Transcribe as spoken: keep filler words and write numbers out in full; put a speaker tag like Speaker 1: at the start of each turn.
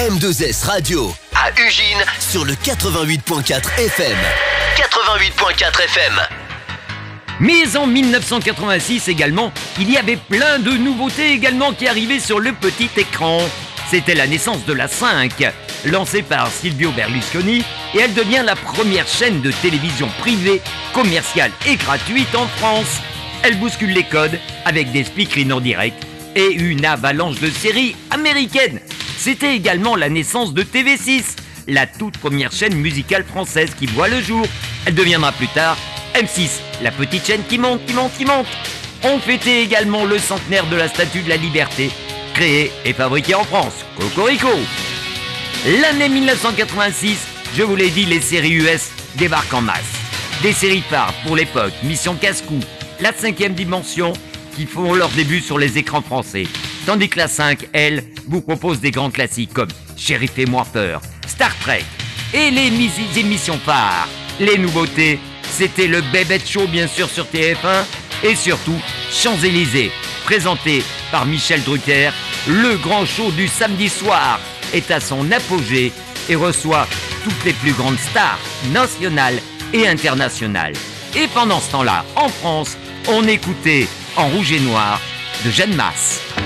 Speaker 1: M deux S Radio à Ugine sur le quatre-vingt-huit point quatre F M. quatre-vingt-huit point quatre F M.
Speaker 2: Mais en mille neuf cent quatre-vingt-six également, il y avait plein de nouveautés également qui arrivaient sur le petit écran. C'était la naissance de la cinq, lancée par Silvio Berlusconi, et elle devient la première chaîne de télévision privée, commerciale et gratuite en France. Elle bouscule les codes avec des speakerines en direct et une avalanche de séries américaines. C'était également la naissance de T V six, la toute première chaîne musicale française qui voit le jour. Elle deviendra plus tard M six, la petite chaîne qui monte, qui monte, qui monte. On fêtait également le centenaire de la Statue de la Liberté, créée et fabriquée en France. Cocorico. L'année mille neuf cent quatre-vingt-six, je vous l'ai dit, les séries U S débarquent en masse. Des séries phares pour l'époque, Mission Casse-Cou, La Cinquième Dimension, qui font leur début sur les écrans français. Tandis que la cinq, elle, vous propose des grands classiques comme Chérie fais-moi peur, Star Trek et les émissions phares. Les nouveautés, c'était le Bébête Show bien sûr sur T F un et surtout Champs-Élysées, présenté par Michel Drucker. Le grand show du samedi soir est à son apogée et reçoit toutes les plus grandes stars nationales et internationales. Et pendant ce temps-là, en France, on écoutait En rouge et noir de Jeanne Masse.